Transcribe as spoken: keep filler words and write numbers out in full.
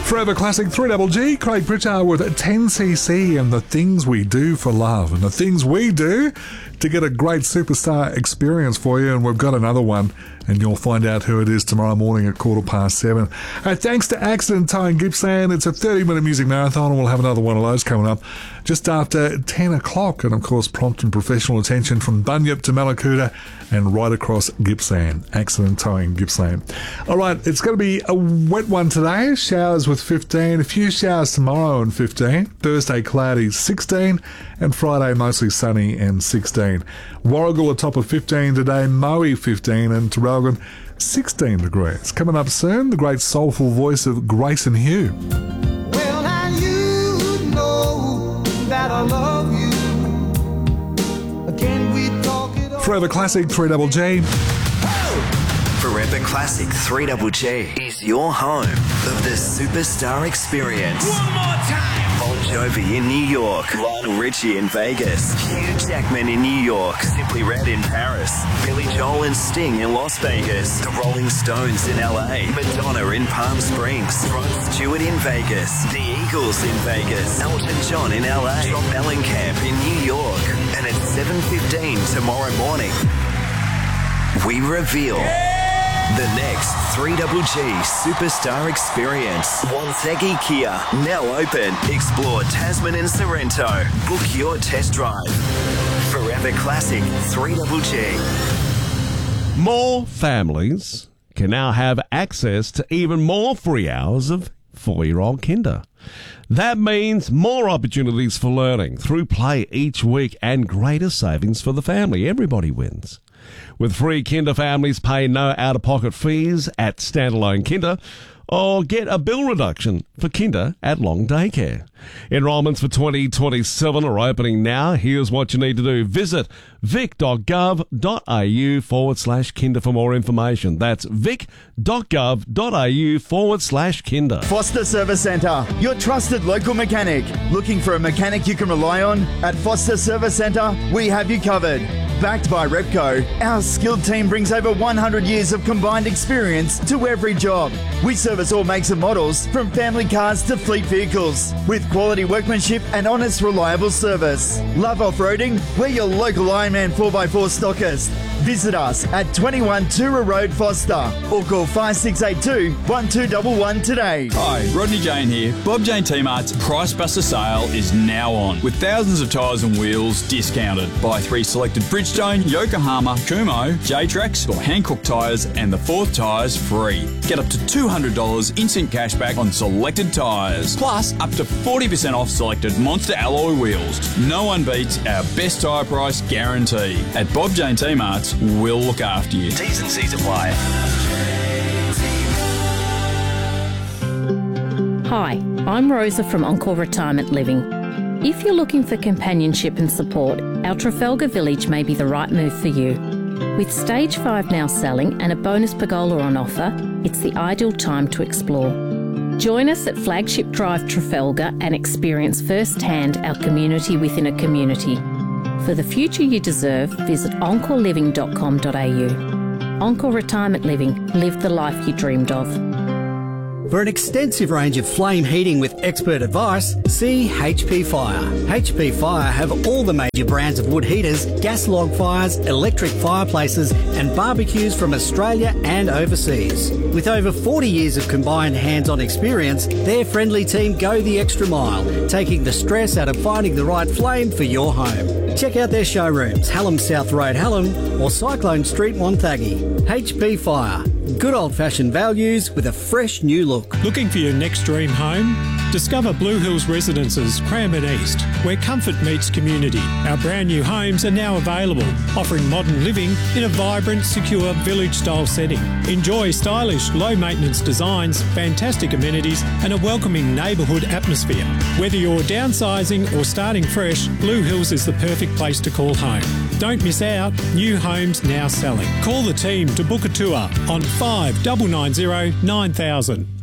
Forever Classic three G G, Craig Pritchard with ten C C and the things we do for love and the things we do to get a great superstar experience for you. And we've got another one, and you'll find out who it is tomorrow morning at quarter past seven. Uh, thanks to Accident Towing Gippsland, it's a thirty minute music marathon, and we'll have another one of those coming up just after ten o'clock. And of course, prompt and professional attention from Bunyip to Mallacoota and right across Gippsland. Accident Towing Gippsland. All right, it's going to be a wet one today. Showers with fifteen, a few showers tomorrow and fifteen. Thursday cloudy, sixteen, and Friday mostly sunny and sixteen. Warragul a top of fifteen today, Moe fifteen, and Terrelgan sixteen degrees. Coming up soon, the great soulful voice of Grayson Hugh. Well, now you know that I love you. Can we talk it over? Forever Classic three G G. Forever Classic three G G is your home of the superstar experience. One more time. Bon Jovi in New York, Lionel Richie in Vegas, Hugh Jackman in New York, Simply Red in Paris, Billy Joel and Sting in Las Vegas, the Rolling Stones in L A, Madonna in Palm Springs, Rod Stewart in Vegas, the Eagles in Vegas, Elton John in L A, John Mellencamp in New York, and at seven fifteen tomorrow morning, we reveal the next three G G Superstar Experience. Wonthaggi Kia, now open. Explore Tasman and Sorrento. Book your test drive. Forever Classic three G G. More families can now have access to even more free hours of four-year-old kinder. That means more opportunities for learning through play each week and greater savings for the family. Everybody wins. With free kinder, families pay no out-of-pocket fees at standalone kinder or get a bill reduction for kinder at long daycare. Enrolments for twenty twenty-seven are opening now. Here's what you need to do. Visit vic.gov.au forward slash kinder for more information. That's vic.gov.au forward slash kinder. Foster Service Centre, your trusted local mechanic. Looking for a mechanic you can rely on? At Foster Service Centre, we have you covered. Backed by Repco, our skilled team brings over one hundred years of combined experience to every job. We service all makes and models, from family cars to fleet vehicles, with quality workmanship and honest, reliable service. Love off-roading? We're your local Ironman four by four stockist. Visit us at twenty-one Tura Road, Foster, or call five six eight two, one two one one today. Hi, Rodney Jane here. Bob Jane T-Mart's Price Buster sale is now on, with thousands of tyres and wheels discounted. Buy three selected Bridgestone, Yokohama, Kumho, J-Trax or Hankook tyres and the fourth tyres free. Get up to two hundred dollars instant cash back on selected tyres, plus up to forty percent off selected Monster alloy wheels. No one beats our best tyre price guarantee. At Bob Jane T-Mart's, we'll look after you. T's and C's apply. Hi, I'm Rosa from Encore Retirement Living. If you're looking for companionship and support, our Trafalgar Village may be the right move for you. With Stage five now selling and a bonus pergola on offer, it's the ideal time to explore. Join us at Flagship Drive Trafalgar and experience firsthand our community within a community. For the future you deserve, visit encore living dot com dot a u. Encore Retirement Living. Live the life you dreamed of. For an extensive range of flame heating with expert advice, see H P Fire. H P Fire have all the major brands of wood heaters, gas log fires, electric fireplaces and barbecues from Australia and overseas. With over forty years of combined hands-on experience, their friendly team go the extra mile, taking the stress out of finding the right flame for your home. Check out their showrooms, Hallam South Road, Hallam or Cyclone Street, Wonthaggi. H P Fire. Good old-fashioned values with a fresh new look. Looking for your next dream home? Discover Blue Hills Residences, Cranbourne East, where comfort meets community. Our brand new homes are now available, offering modern living in a vibrant, secure village-style setting. Enjoy stylish, low-maintenance designs, fantastic amenities and a welcoming neighbourhood atmosphere. Whether you're downsizing or starting fresh, Blue Hills is the perfect place to call home. Don't miss out. New homes now selling. Call the team to book a tour on five nine nine zero nine thousand.